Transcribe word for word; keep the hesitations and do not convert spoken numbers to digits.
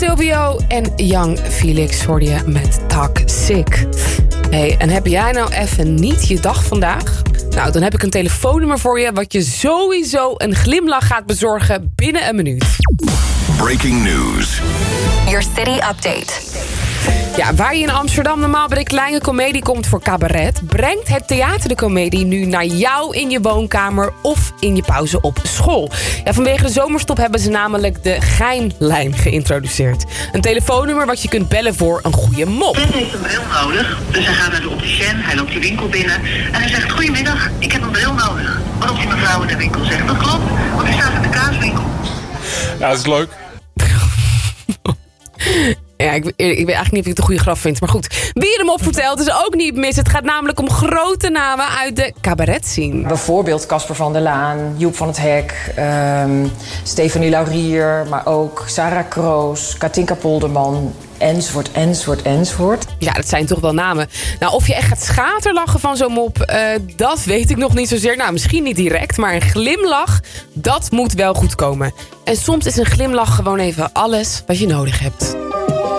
Stelvio en Young Felix hoorde je met Toxic. Hey, en heb jij nou even niet je dag vandaag? Nou, dan heb ik een telefoonnummer voor je wat je sowieso een glimlach gaat bezorgen binnen een minuut. Breaking news. Your city update. Ja, waar je in Amsterdam normaal bij de kleine komedie komt voor cabaret, brengt het theater de komedie nu naar jou in je woonkamer of in je pauze op school. Ja, vanwege de zomerstop hebben ze namelijk de Geinlijn geïntroduceerd. Een telefoonnummer wat je kunt bellen voor een goede mop. Ben heeft een bril nodig, dus hij gaat naar de opticien, hij loopt die winkel binnen en hij zegt: goedemiddag, ik heb een bril nodig. Waarop die mevrouw in de winkel zegt: dat klopt, want hij staat in de kaaswinkel. Ja, dat is leuk. Ja, ik, ik weet eigenlijk niet of ik het een goede grap vind. Maar goed, wie hem op vertelt is ook niet mis. Het gaat namelijk om grote namen uit de cabaret-scene. Bijvoorbeeld Casper van der Laan, Joep van het Hek, um, Stefanie Laurier, maar ook Sarah Kroos, Katinka Polderman, enzovoort, enzovoort, enzovoort. Ja, dat zijn toch wel namen. Nou, of je echt gaat schaterlachen van zo'n mop, uh, dat weet ik nog niet zozeer. Nou, misschien niet direct, maar een glimlach, dat moet wel goed komen. En soms is een glimlach gewoon even alles wat je nodig hebt.